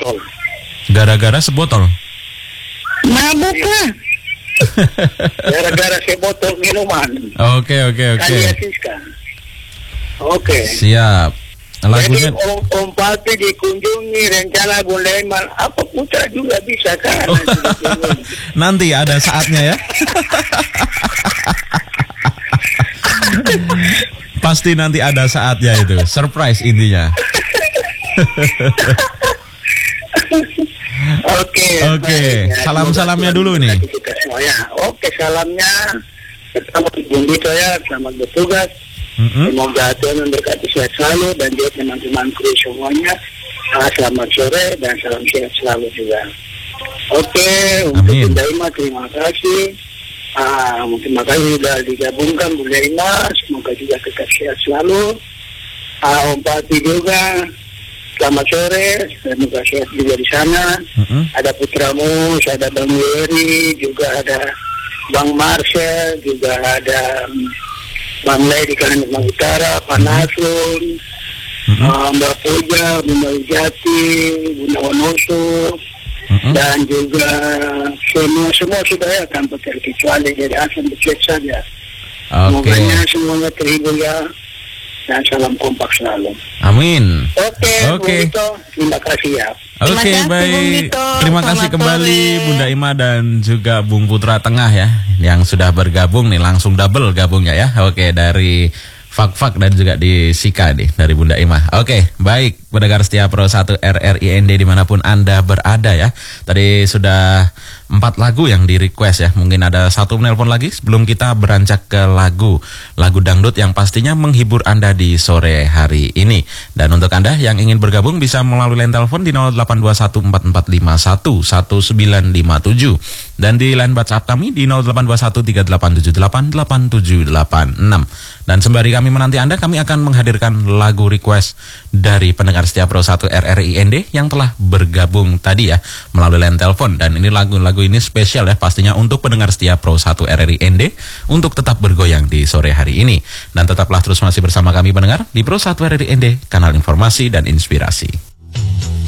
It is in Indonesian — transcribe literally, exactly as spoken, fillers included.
sebotol. Gara-gara sebotol? Mabuk lah. Gara-gara sebotol minuman. Oke, oke, oke. Kalian Siska. Oke. Siap. Lagunya... Jadi Om, Om Pati dikunjungi rencana Bunda Iman, apa putra juga bisa kan? Oh. Nanti ada saatnya ya. Pasti nanti ada saatnya itu. Surprise intinya. Oke. Oke. Salam-salamnya dulu nih. Kita semuanya. Oke, salamnya pertama Bung Dito ya, selamat bertugas. Mm-hmm. Semoga Tuhan memberkati sehat selalu dan juga teman-teman kru semuanya. Ah, selamat sore dan salam sehat selalu juga. Oke, untuk Bunda Ima terima kasih. Ah, terima kasih sudah digabungkan Bunda Ima. Semoga juga tetap sehat selalu. Ah, Om Pati juga. Selamat sore, semoga sehat juga di sana. Mm-hmm. Ada putramu, ada Bang Yeri, juga ada Bang Marcel, juga ada Bang Lei di Kalimantan Utara, Pak Nasrun, mm-hmm. uh, Mbak Puja, Bunda Wijati, Bunda Wonoso, mm-hmm. dan juga semua semua sudah ya tanpa terkecuali dari asal becek saja. Oke. Semoga semuanya terhibur ya. Dan salam kompak selalu. Amin. Oke, Oke. Bung terima kasih ya. Oke, okay, baik. Terima kasih kembali sore. Bunda Ima dan juga Bung Putra Tengah ya, yang sudah bergabung nih, langsung double gabungnya ya. Oke, dari Fak-Fak dan juga di Sika nih, dari Bunda Ima. Oke, baik. Pendengar setia Pro satu R R I N D dimanapun Anda berada ya. Tadi sudah empat lagu yang di request ya. Mungkin ada satu menelpon lagi sebelum kita beranjak ke lagu lagu dangdut yang pastinya menghibur Anda di sore hari ini. Dan untuk Anda yang ingin bergabung bisa melalui line telepon di nol delapan dua satu empat empat lima satu satu sembilan lima tujuh dan di line WhatsApp kami di nol delapan dua satu tiga delapan tujuh delapan delapan tujuh delapan enam. Dan sembari kami menanti Anda, kami akan menghadirkan lagu request dari pendengar setia Pro satu R R I N D yang telah bergabung tadi ya melalui line telepon. Dan ini lagu-lagu ini spesial ya pastinya untuk pendengar setia Pro satu R R I N D untuk tetap bergoyang di sore hari ini. Dan tetaplah terus masih bersama kami pendengar di Pro satu R R I N D, kanal informasi dan inspirasi.